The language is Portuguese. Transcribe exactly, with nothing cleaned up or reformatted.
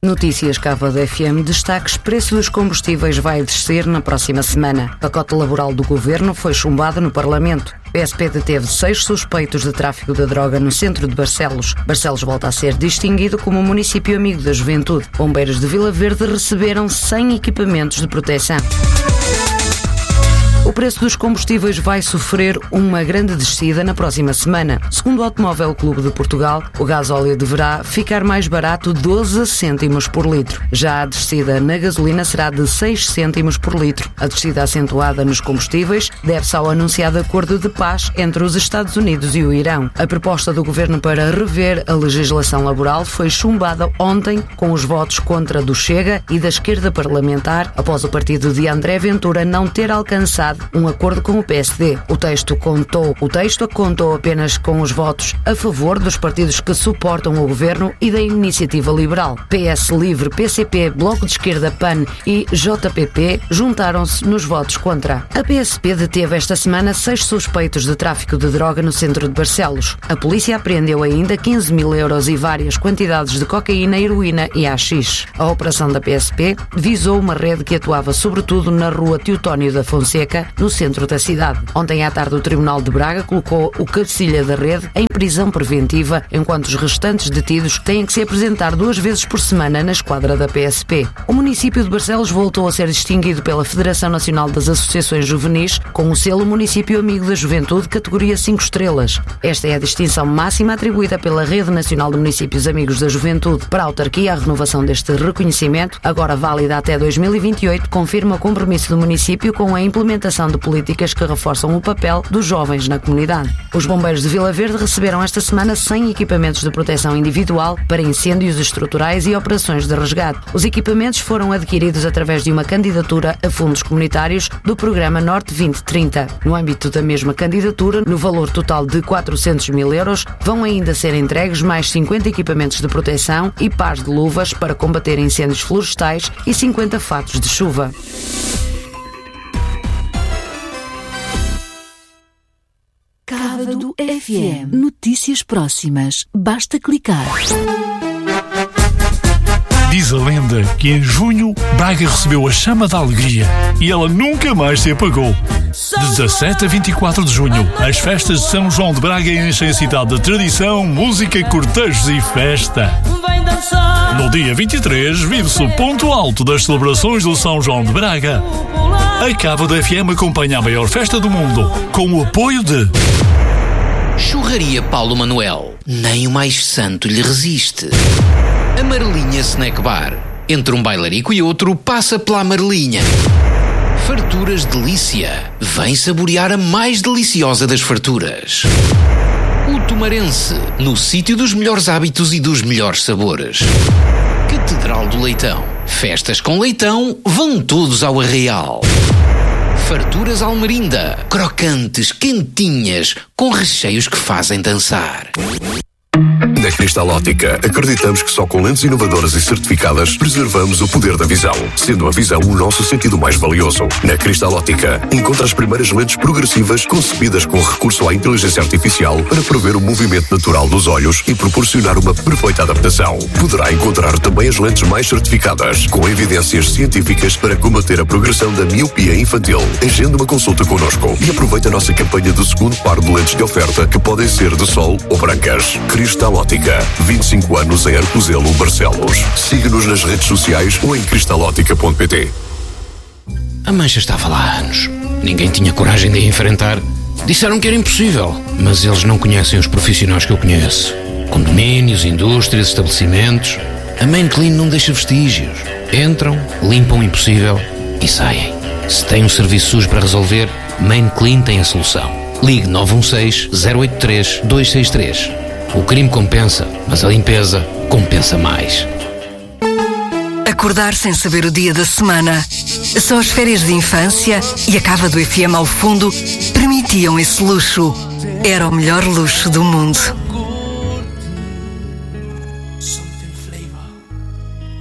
Notícias Cava da F M, destaques: preço dos combustíveis vai descer na próxima semana. Pacote laboral do Governo foi chumbado no Parlamento. P S P deteve seis suspeitos de tráfico de droga no centro de Barcelos. Barcelos volta a ser distinguido como município amigo da juventude. Bombeiros de Vila Verde receberam cem equipamentos de proteção. O preço dos combustíveis vai sofrer uma grande descida na próxima semana. Segundo o Automóvel Clube de Portugal, o gasóleo deverá ficar mais barato doze cêntimos por litro. Já a descida na gasolina será de seis cêntimos por litro. A descida acentuada nos combustíveis deve-se ao anunciado acordo de paz entre os Estados Unidos e o Irão. A proposta do governo para rever a legislação laboral foi chumbada ontem com os votos contra do Chega e da esquerda parlamentar, após o partido de André Ventura não ter alcançado um acordo com o P S D. O texto contou, o texto contou apenas com os votos a favor dos partidos que suportam o governo e da Iniciativa Liberal. P S Livre, P C P, Bloco de Esquerda, P A N e J P P juntaram-se nos votos contra. A P S P deteve esta semana seis suspeitos de tráfico de droga no centro de Barcelos. A polícia apreendeu ainda quinze mil euros e várias quantidades de cocaína, heroína e haxixe. A operação da P S P visou uma rede que atuava sobretudo na rua Teotónio da Fonseca, no centro da cidade. Ontem à tarde o Tribunal de Braga colocou o cabecilha da rede em prisão preventiva, enquanto os restantes detidos têm que se apresentar duas vezes por semana na esquadra da P S P. O município de Barcelos voltou a ser distinguido pela Federação Nacional das Associações Juvenis com o selo Município Amigo da Juventude, categoria cinco estrelas. Esta é a distinção máxima atribuída pela Rede Nacional de Municípios Amigos da Juventude. Para a autarquia, a renovação deste reconhecimento, agora válida até dois mil e vinte e oito, confirma o compromisso do município com a implementação de políticas que reforçam o papel dos jovens na comunidade. Os bombeiros de Vila Verde receberam esta semana cem equipamentos de proteção individual para incêndios estruturais e operações de resgate. Os equipamentos foram adquiridos através de uma candidatura a fundos comunitários do programa Norte vinte trinta. No âmbito da mesma candidatura, no valor total de quatrocentos mil euros, vão ainda ser entregues mais cinquenta equipamentos de proteção e pares de luvas para combater incêndios florestais e cinquenta fatos de chuva. Cávado F M. Notícias próximas. Basta clicar. Diz a lenda que em junho Braga recebeu a chama da alegria e ela nunca mais se apagou. De dezassete a vinte e quatro de junho, as festas de São João de Braga enchem a cidade de tradição, música, cortejos e festa. No dia vinte e três, vive-se o ponto alto das celebrações do São João de Braga. A Cávado F M acompanha a maior festa do mundo, com o apoio de Churraria Paulo Manuel. Nem o mais santo lhe resiste. Amarelinha Snack Bar. Entre um bailarico e outro, passa pela Amarelinha. Farturas Delícia. Vem saborear a mais deliciosa das farturas. O Tomarense. No sítio dos melhores hábitos e dos melhores sabores. Catedral do Leitão. Festas com leitão, vão todos ao Arraial. Farturas Almerinda. Crocantes, quentinhas, com recheios que fazem dançar. Na Cristal Ótica, acreditamos que só com lentes inovadoras e certificadas preservamos o poder da visão, sendo a visão o nosso sentido mais valioso. Na Cristal Ótica, encontra as primeiras lentes progressivas concebidas com recurso à inteligência artificial para prever o movimento natural dos olhos e proporcionar uma perfeita adaptação. Poderá encontrar também as lentes mais certificadas, com evidências científicas para combater a progressão da miopia infantil. Agende uma consulta connosco e aproveite a nossa campanha do segundo par de lentes de oferta, que podem ser de sol ou brancas. Cristal Ótica, vinte e cinco anos em Arcozelo, Barcelos. Siga-nos nas redes sociais ou em cristalótica ponto pt. A mancha estava lá há anos. Ninguém tinha coragem de a enfrentar. Disseram que era impossível, mas eles não conhecem os profissionais que eu conheço. Condomínios, indústrias, estabelecimentos. A Main Clean não deixa vestígios. Entram, limpam o impossível e saem. Se tem um serviço sujo para resolver, Main Clean tem a solução. Ligue nove um seis, zero oito três, dois seis três. O crime compensa, mas a limpeza compensa mais. Acordar sem saber o dia da semana. Só as férias de infância e a Cávado F M ao fundo permitiam esse luxo. Era o melhor luxo do mundo.